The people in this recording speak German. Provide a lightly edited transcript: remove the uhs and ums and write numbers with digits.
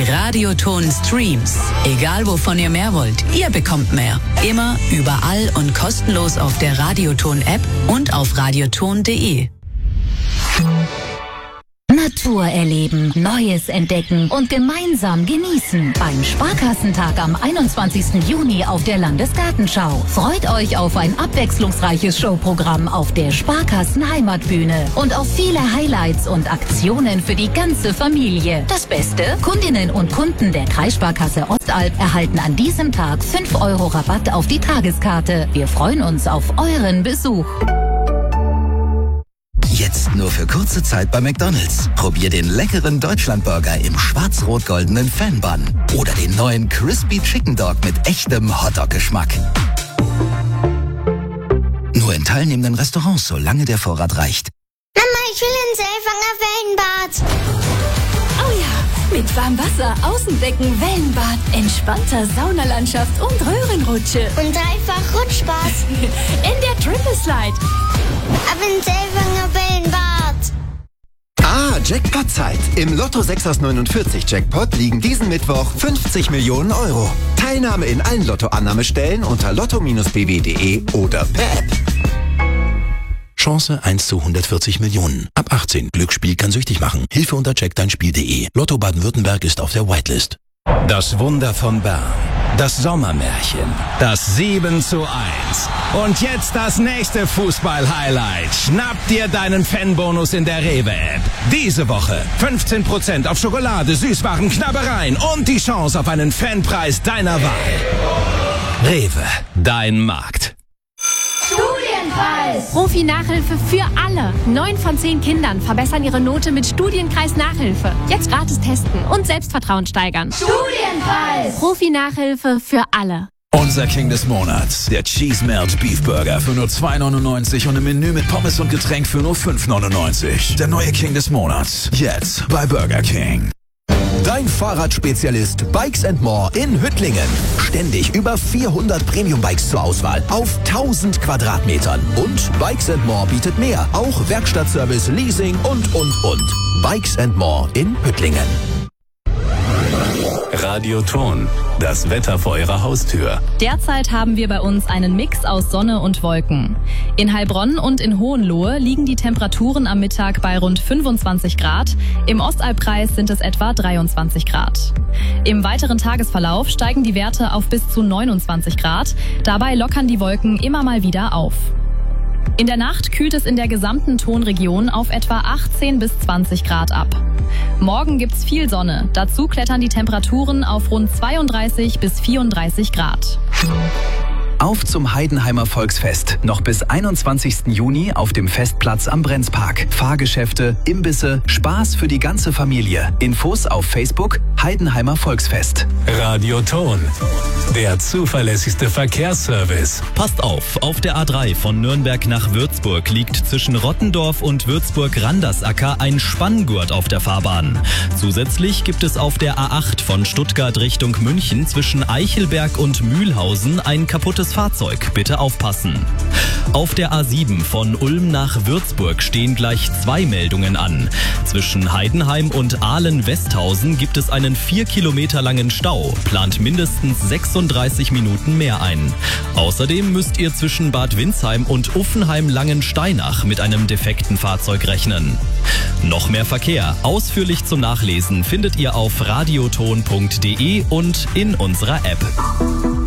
Die Radioton Streams. Egal wovon ihr mehr wollt, ihr bekommt mehr. Immer, überall und kostenlos auf der Radioton App und auf radioton.de. Natur erleben, Neues entdecken und gemeinsam genießen. Beim Sparkassentag am 21. Juni auf der Landesgartenschau. Freut euch auf ein abwechslungsreiches Showprogramm auf der Sparkassen Heimatbühne und auf viele Highlights und Aktionen für die ganze Familie. Das Beste? Kundinnen und Kunden der Kreissparkasse Ostalb erhalten an diesem Tag 5 € Rabatt auf die Tageskarte. Wir freuen uns auf euren Besuch. Jetzt nur für kurze Zeit bei McDonald's. Probier den leckeren Deutschlandburger im schwarz-rot-goldenen Fan-Bun oder den neuen Crispy Chicken Dog mit echtem Hotdog-Geschmack. Nur in teilnehmenden Restaurants, solange der Vorrat reicht. Mama, ich will ins Selfanger Wellenbad. Oh ja, mit warmem Wasser, Außenbecken, Wellenbad, entspannter Saunalandschaft und Röhrenrutsche. Und dreifach Rutschspaß. In der Triple Slide. Ab ins Selfanger Wellenbad. Jackpot-Zeit. Im Lotto 6 aus 49 Jackpot liegen diesen Mittwoch 50 Millionen €. Teilnahme in allen Lotto-Annahmestellen unter lotto-bw.de oder per App. Chance 1 zu 140 Millionen. Ab 18. Glücksspiel kann süchtig machen. Hilfe unter checkdeinspiel.de. Lotto Baden-Württemberg ist auf der Whitelist. Das Wunder von Bern. Das Sommermärchen. Das 7:1. Und jetzt das nächste Fußball-Highlight. Schnapp dir deinen Fanbonus in der Rewe-App. Diese Woche 15% auf Schokolade, Süßwaren, Knabbereien und die Chance auf einen Fanpreis deiner Wahl. Rewe, dein Markt. Studienpreis! Profi-Nachhilfe für alle. 9 von 10 Kindern verbessern ihre Note mit Studienkreis-Nachhilfe. Jetzt gratis testen und Selbstvertrauen steigern. Studienpreis! Profi-Nachhilfe für alle. Unser King des Monats, der Cheese Melt Beef Burger für nur 2,99 und im Menü mit Pommes und Getränk für nur 5,99. Der neue King des Monats, jetzt bei Burger King. Dein Fahrradspezialist Bikes & More in Hüttlingen. Ständig über 400 Premium-Bikes zur Auswahl auf 1000 Quadratmetern. Und Bikes & More bietet mehr, auch Werkstattservice, Leasing und. Bikes & More in Hüttlingen. Radioton, das Wetter vor Ihrer Haustür. Derzeit haben wir bei uns einen Mix aus Sonne und Wolken. In Heilbronn und in Hohenlohe liegen die Temperaturen am Mittag bei rund 25 Grad. Im Ostalbkreis sind es etwa 23 Grad. Im weiteren Tagesverlauf steigen die Werte auf bis zu 29 Grad. Dabei lockern die Wolken immer mal wieder auf. In der Nacht kühlt es in der gesamten Tonregion auf etwa 18 bis 20 Grad ab. Morgen gibt's viel Sonne. Dazu klettern die Temperaturen auf rund 32 bis 34 Grad. Auf zum Heidenheimer Volksfest. Noch bis 21. Juni auf dem Festplatz am Brenzpark. Fahrgeschäfte, Imbisse, Spaß für die ganze Familie. Infos auf Facebook Heidenheimer Volksfest. Radioton, der zuverlässigste Verkehrsservice. Passt auf der A3 von Nürnberg nach Würzburg liegt zwischen Rottendorf und Würzburg-Randersacker ein Spanngurt auf der Fahrbahn. Zusätzlich gibt es auf der A8 von Stuttgart Richtung München zwischen Eichelberg und Mühlhausen ein kaputtes Fahrzeug. Bitte aufpassen. Auf der A7 von Ulm nach Würzburg stehen gleich 2 Meldungen an. Zwischen Heidenheim und Ahlen-Westhausen gibt es einen 4 Kilometer langen Stau. Plant mindestens 36 Minuten mehr ein. Außerdem müsst ihr zwischen Bad Windsheim und Uffenheim-Langensteinach mit einem defekten Fahrzeug rechnen. Noch mehr Verkehr, ausführlich zum Nachlesen, findet ihr auf radioton.de und in unserer App.